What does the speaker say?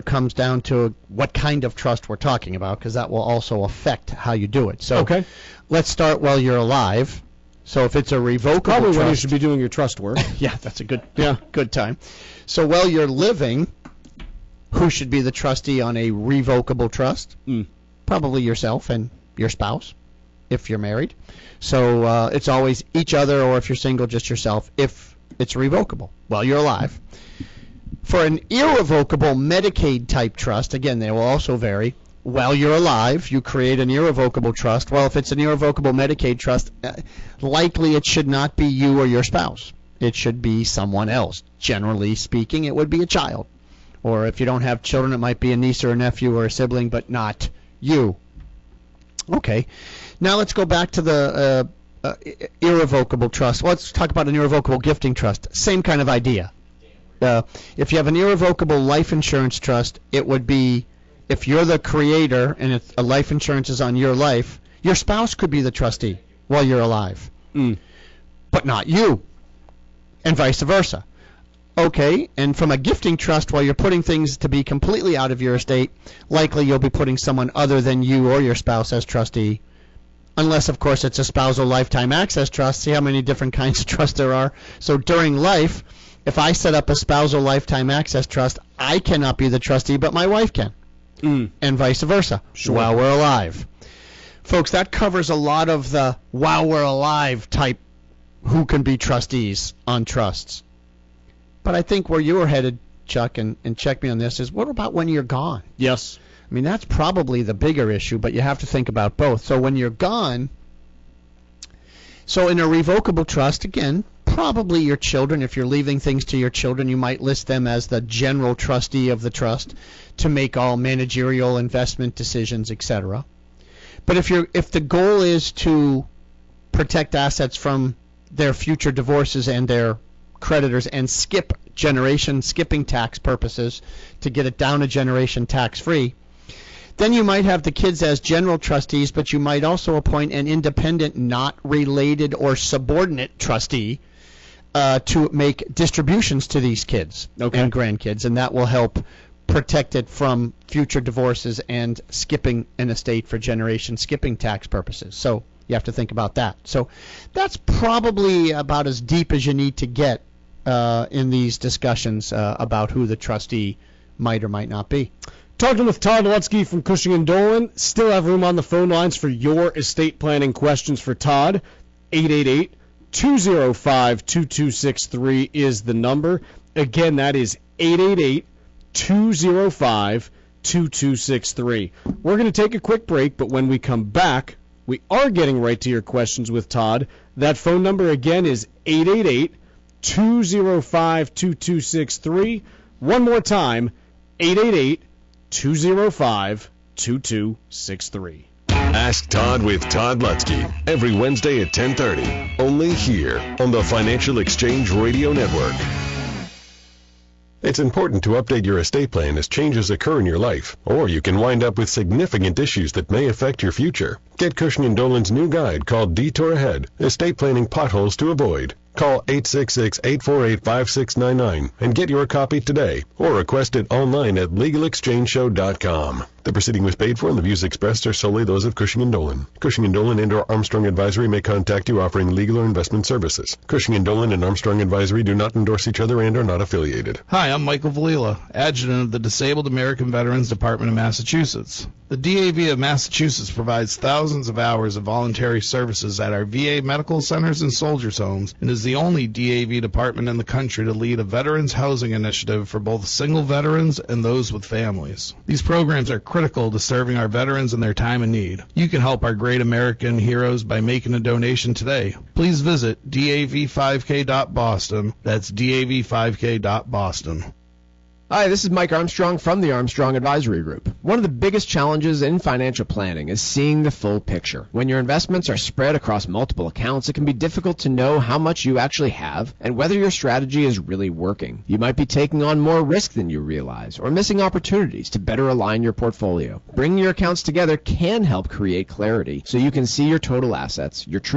comes down to what kind of trust we're talking about, because that will also affect how you do it. So Okay. let's start while you're alive. So if it's a revocable Probably trust, when you should be doing your trust work. yeah, that's a good time. So while you're living, who should be the trustee on a revocable trust? Probably yourself and your spouse, if you're married. So it's always each other, or if you're single, just yourself, if it's revocable while you're alive. For an irrevocable Medicaid-type trust, again, they will also vary. While you're alive, you create an irrevocable trust. Well, if it's an irrevocable Medicaid trust, likely it should not be you or your spouse. It should be someone else. Generally speaking, it would be a child. Or if you don't have children, it might be a niece or a nephew or a sibling, but not you. Okay. Now let's go back to the irrevocable trust. Let's talk about an irrevocable gifting trust. Same kind of idea. If you have an irrevocable life insurance trust, it would be, if you're the creator and if a life insurance is on your life, your spouse could be the trustee while you're alive, but not you, and vice versa. Okay, and from a gifting trust, while you're putting things to be completely out of your estate, likely you'll be putting someone other than you or your spouse as trustee, unless, of course, it's a spousal lifetime access trust. See how many different kinds of trusts there are. So during life, if I set up a spousal lifetime access trust, I cannot be the trustee, but my wife can, and vice versa, while we're alive. Folks, that covers a lot of the while we're alive type who can be trustees on trusts. But I think where you were headed, Chuck, and check me on this, is what about when you're gone? Yes. I mean, that's probably the bigger issue, but you have to think about both. So when you're gone, so in a revocable trust, again, probably your children. If you're leaving things to your children, you might list them as the general trustee of the trust to make all managerial investment decisions, etc. But if the goal is to protect assets from their future divorces and their creditors and skipping tax purposes to get it down a generation tax-free, then you might have the kids as general trustees, but you might also appoint an independent, not related or subordinate trustee to make distributions to these kids and grandkids, and that will help protect it from future divorces and skipping an estate for skipping tax purposes. So you have to think about that. So that's probably about as deep as you need to get in these discussions about who the trustee might or might not be. Talking with Todd Lutzke from Cushing and Dolan. Still have room on the phone lines for your estate planning questions for Todd. 888-205-2263 is the number. Again, that is 888-205-2263. We're going to take a quick break, but when we come back, we are getting right to your questions with Todd. That phone number again is 888-205-2263. One more time, 888-205-2263. Ask Todd with Todd Lutzke every Wednesday at 10:30, only here on the Financial Exchange Radio Network. It's important to update your estate plan as changes occur in your life, or you can wind up with significant issues that may affect your future. Get Cushing & Dolan's new guide called Detour Ahead, Estate Planning Potholes to Avoid. Call 866-848-5699 and get your copy today, or request it online at LegalExchangeShow.com. The proceeding was paid for and the views expressed are solely those of Cushing & Dolan. Cushing & Dolan and/or Armstrong Advisory may contact you offering legal or investment services. Cushing & Dolan and Armstrong Advisory do not endorse each other and are not affiliated. Hi, I'm Michael Valila, Adjutant of the Disabled American Veterans Department of Massachusetts. The DAV of Massachusetts provides thousands of hours of voluntary services at our VA medical centers and soldiers' homes and is the only DAV department in the country to lead a veterans housing initiative for both single veterans and those with families. These programs are critical to serving our veterans in their time of need. You can help our great American heroes by making a donation today. Please visit dav5k.boston. That's dav5k.boston. Hi, this is Mike Armstrong from the Armstrong Advisory Group. One of the biggest challenges in financial planning is seeing the full picture. When your investments are spread across multiple accounts, it can be difficult to know how much you actually have and whether your strategy is really working. You might be taking on more risk than you realize or missing opportunities to better align your portfolio. Bringing your accounts together can help create clarity so you can see your total assets, your true